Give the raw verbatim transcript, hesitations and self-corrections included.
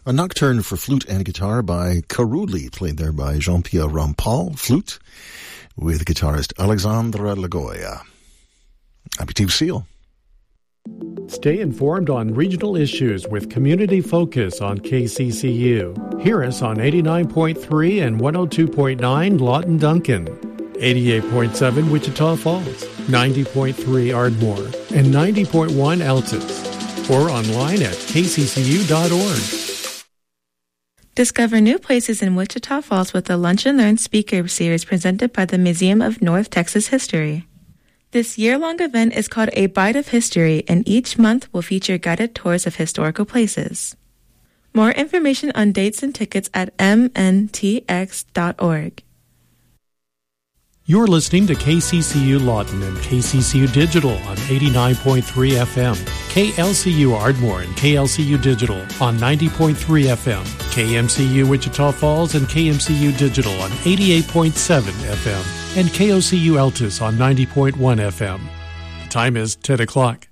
A nocturne for flute and guitar by Karuli, played there by Jean-Pierre Rampal, flute, with guitarist Alexandra Lagoya. Aperitif Seal. Stay informed on regional issues with Community Focus on K C C U. Hear us on eighty-nine point three and one oh two point nine Lawton Duncan, eighty-eight point seven Wichita Falls, ninety point three Ardmore, and ninety point one Altus, or online at k c c u dot org. Discover new places in Wichita Falls with the Lunch and Learn speaker series presented by the Museum of North Texas History. This year-long event is called A Bite of History, and each month will feature guided tours of historical places. More information on dates and tickets at m n t x dot org. You're listening to K C C U Lawton and K C C U Digital on eighty-nine point three F M, K L C U Ardmore and K L C U Digital on ninety point three F M, K M C U Wichita Falls and K M C U Digital on eighty-eight point seven F M, and K O C U Altus on ninety point one F M. The time is ten o'clock.